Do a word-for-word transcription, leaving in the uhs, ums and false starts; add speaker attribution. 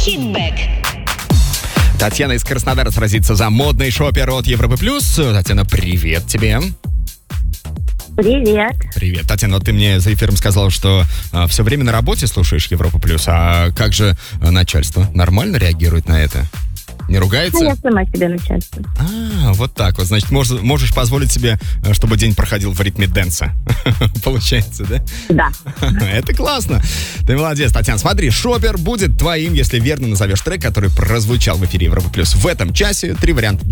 Speaker 1: Хитбэк.
Speaker 2: Татьяна из Краснодара сразится за модный шопер от Европы Плюс. Татьяна, привет тебе.
Speaker 3: Привет.
Speaker 2: Привет. Татьяна, вот ты мне за эфиром сказала, что а, все время на работе слушаешь Европу Плюс. А как же начальство? Нормально реагирует на это? Не ругается?
Speaker 3: Ну, я сама себе начальство.
Speaker 2: А, вот так вот. Значит, можешь, можешь позволить себе, чтобы день проходил в ритме дэнса. Получается, да?
Speaker 3: Да.
Speaker 2: Это классно. Ты молодец, Татьяна. Смотри, шопер будет твоим, если верно назовешь трек, который прозвучал в эфире Европы Плюс в этом часе. Три варианта